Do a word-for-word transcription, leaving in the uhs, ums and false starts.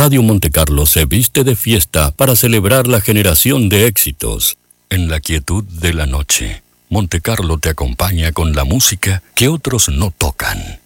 Radio Monte Carlo se viste de fiesta para celebrar la generación de éxitos. En la quietud de la noche, Monte Carlo te acompaña con la música que otros no tocan.